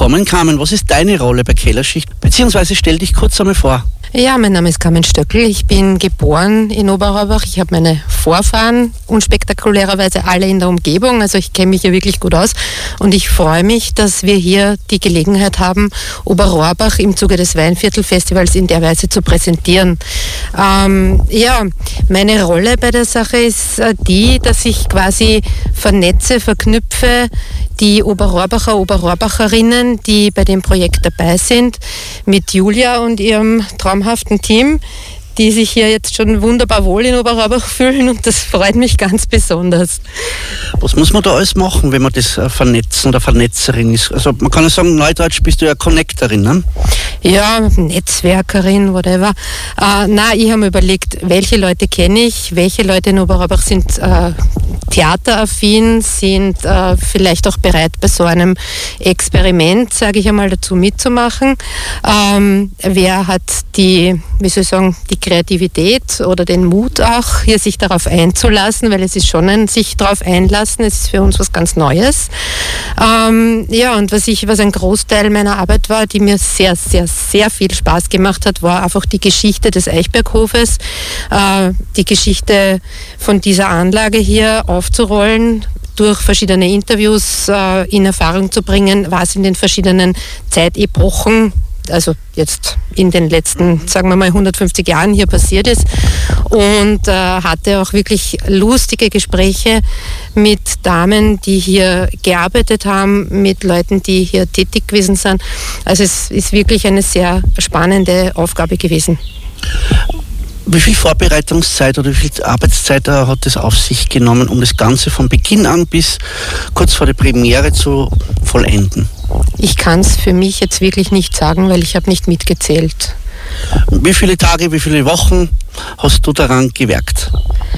willkommen. Carmen, was ist deine Rolle bei Kellerschicht? Beziehungsweise stell dich kurz einmal vor. Ja, mein Name ist Carmen Stöckl. Ich bin geboren in Oberraubach. Ich habe meine Vorfahren unspektakulärerweise alle in der Umgebung. Also ich kenne mich hier wirklich gut aus. Und ich freue mich, dass wir hier die Gelegenheit haben, Oberrohrbach im Zuge des Weinviertelfestivals in der Weise zu präsentieren. Meine Rolle bei der Sache ist die, dass ich quasi verknüpfe die Oberrohrbacher, Oberrohrbacherinnen, die bei dem Projekt dabei sind, mit Julia und ihrem traumhaften Team, die sich hier jetzt schon wunderbar wohl in Oberrohrbach fühlen, und das freut mich ganz besonders. Was muss man da alles machen, wenn man das vernetzen oder Vernetzerin ist? Also man kann ja sagen, neudeutsch bist du ja Connectorin, ne? Ja, Netzwerkerin, whatever. Ich habe mir überlegt, welche Leute kenne ich, welche Leute in Oberrohrbach sind theateraffin, sind vielleicht auch bereit, bei so einem Experiment, sage ich einmal, dazu mitzumachen. Wer hat die Kreativität oder den Mut auch, hier sich darauf einzulassen, weil es ist schon ein sich darauf einlassen, es ist für uns was ganz Neues. Und was ein Großteil meiner Arbeit war, die mir sehr, sehr, sehr viel Spaß gemacht hat, war einfach die Geschichte des Eichberghofes, die Geschichte von dieser Anlage hier aufzurollen, durch verschiedene Interviews in Erfahrung zu bringen, was in den verschiedenen Zeitepochen, also jetzt in den letzten, sagen wir mal, 150 Jahren hier passiert ist, und hatte auch wirklich lustige Gespräche mit Damen, die hier gearbeitet haben, mit Leuten, die hier tätig gewesen sind. Also es ist wirklich eine sehr spannende Aufgabe gewesen. Wie viel Vorbereitungszeit oder wie viel Arbeitszeit hat es auf sich genommen, um das Ganze von Beginn an bis kurz vor der Premiere zu vollenden? Ich kann es für mich jetzt wirklich nicht sagen, weil ich habe nicht mitgezählt. Wie viele Tage, wie viele Wochen hast du daran gewerkt?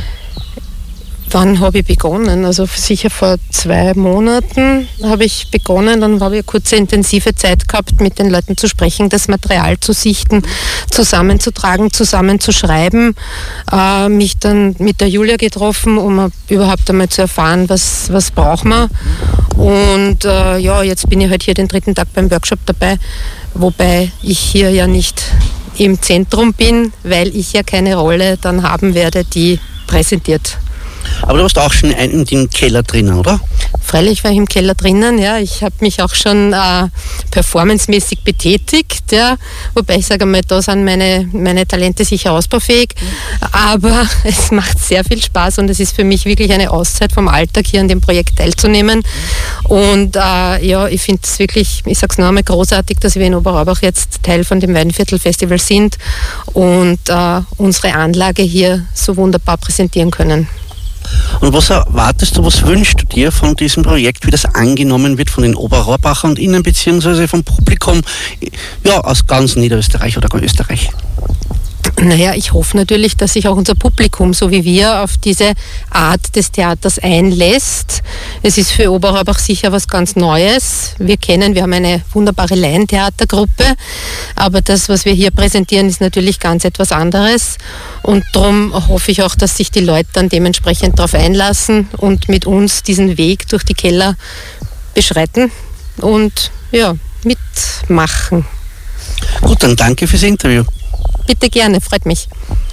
Wann habe ich begonnen? Also sicher vor 2 Monaten habe ich begonnen. Dann habe ich eine kurze intensive Zeit gehabt, mit den Leuten zu sprechen, das Material zu sichten, zusammenzutragen, zusammenzuschreiben. Mich dann mit der Julia getroffen, um überhaupt einmal zu erfahren, was brauchen wir. Und jetzt bin ich halt hier den 3. Tag beim Workshop dabei, wobei ich hier ja nicht im Zentrum bin, weil ich ja keine Rolle dann haben werde, die präsentiert. Aber du warst auch schon in dem Keller drinnen, oder? Freilich war ich im Keller drinnen, ja. Ich habe mich auch schon performancemäßig betätigt, ja. Wobei ich sage mal, da sind meine Talente sicher ausbaufähig. Aber es macht sehr viel Spaß und es ist für mich wirklich eine Auszeit vom Alltag, hier an dem Projekt teilzunehmen. Und ich finde es wirklich, ich sage es noch einmal, großartig, dass wir in Oberraubach jetzt Teil von dem Weinviertelfestival sind und unsere Anlage hier so wunderbar präsentieren können. Und was erwartest du, was wünschst du dir von diesem Projekt, wie das angenommen wird von den Oberrohrbachern und Ihnen, beziehungsweise vom Publikum aus ganz Niederösterreich oder Österreich? Naja, ich hoffe natürlich, dass sich auch unser Publikum, so wie wir, auf diese Art des Theaters einlässt. Es ist für Oberrohrbach sicher was ganz Neues. Wir haben eine wunderbare Laientheatergruppe, aber das, was wir hier präsentieren, ist natürlich ganz etwas anderes. Und darum hoffe ich auch, dass sich die Leute dann dementsprechend darauf einlassen und mit uns diesen Weg durch die Keller beschreiten und mitmachen. Gut, dann danke fürs Interview. Bitte gerne, freut mich.